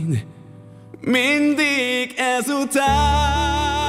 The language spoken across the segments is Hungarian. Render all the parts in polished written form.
mindig ezután.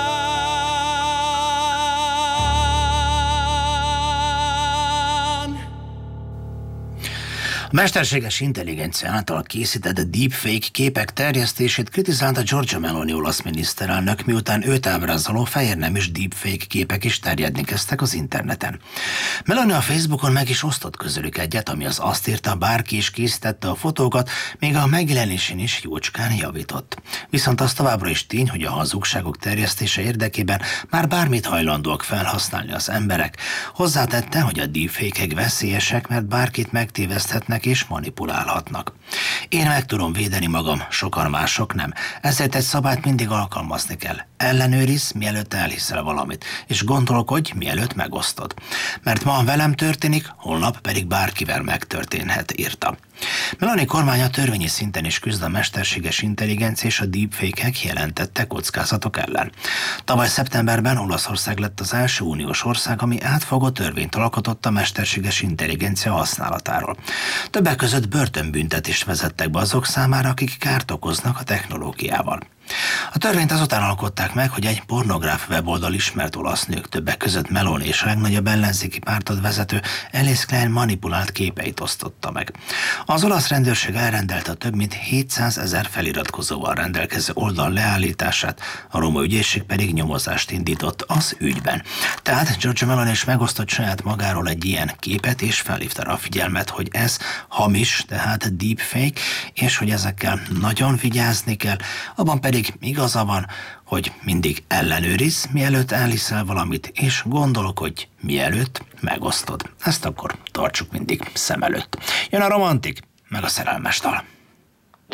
A mesterséges intelligencia által készített deepfake képek terjesztését kritizálta Giorgia Meloni olasz miniszterelnök, miután őt ábrázoló fehérneműs deepfake képek is terjedni kezdtek az interneten. Meloni a Facebookon meg is osztott közülük egyet, ami az azt írta, bárki is készítette a fotókat, még a megjelenésén is jócskán javított. Viszont az továbbra is tény, hogy a hazugságok terjesztése érdekében már bármit hajlandóak felhasználni az emberek. Hozzátette, hogy a deepfake-ek veszélyesek, mert bárkit megtéveszthetnek és manipulálhatnak. Én meg tudom védeni magam, sokan mások nem. Ezért egy szabályt mindig alkalmazni kell. Ellenőrizz, mielőtt elhiszel valamit, és gondolkodj, mielőtt megosztod. Mert ma velem történik, holnap pedig bárkivel megtörténhet, írta. Meloni kormánya törvényi szinten is küzd a mesterséges intelligencia és a deepfake-ek jelentette kockázatok ellen. Tavaly szeptemberben Olaszország lett az első uniós ország, ami átfogó törvényt alkotott a mesterséges intelligencia használatáról. Többek között börtönbüntetést vezettek be azok számára, akik kárt okoznak a technológiával. A törvényt azután alkották meg, hogy egy pornográf weboldal ismert olasz nők, többek között Meloni és a legnagyobb ellenzéki pártot vezető Alice Klein manipulált képeit osztotta meg. Az olasz rendőrség elrendelte a több mint 700 000 feliratkozóval rendelkező oldal leállítását, a római ügyészség pedig nyomozást indított az ügyben. Tehát Giorgia Meloni is megosztott saját magáról egy ilyen képet, és felhívta rá a figyelmet, hogy ez hamis, tehát deepfake, és hogy ezekkel nagyon vigyázni kell, abban pedig igaza van, hogy mindig ellenőrizz, mielőtt elhiszel valamit, és gondolkodj, mielőtt megosztod. Ezt akkor tartsuk mindig szem előtt. Jön a romantik, meg a szerelmes dal.